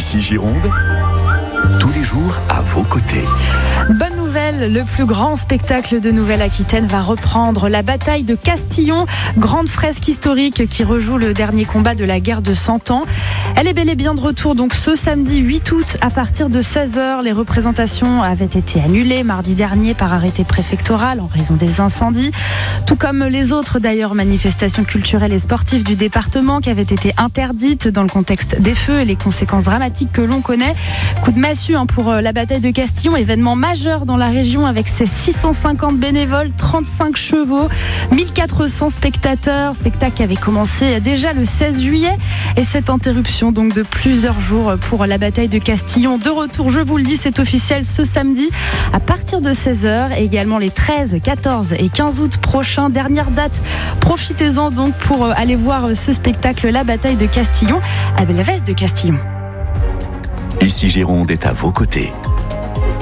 Ici Gironde, tous les jours à vos côtés. Bonne nouvelle, le plus grand spectacle de Nouvelle-Aquitaine va reprendre. La bataille de Castillon, grande fresque historique qui rejoue le dernier combat de la guerre de 100 ans. Elle est bel et bien de retour donc ce samedi 8 août à partir de 16h. Les représentations avaient été annulées mardi dernier par arrêté préfectoral en raison des incendies. Tout comme les autres d'ailleurs manifestations culturelles et sportives du département qui avaient été interdites dans le contexte des feux et les conséquences dramatiques que l'on connaît. Coup de massue pour la bataille de Castillon, événement majeur dans la région avec ses 650 bénévoles, 35 chevaux, 1400 spectateurs. Spectacle qui avait commencé déjà le 16 juillet et cette interruption donc de plusieurs jours pour la bataille de Castillon. De retour, je vous le dis, c'est officiel ce samedi à partir de 16h et également les 13, 14 et 15 août prochains. Dernière date, profitez-en donc pour aller voir ce spectacle, la bataille de Castillon à Bellaveste de Castillon. Ici Gironde est à vos côtés.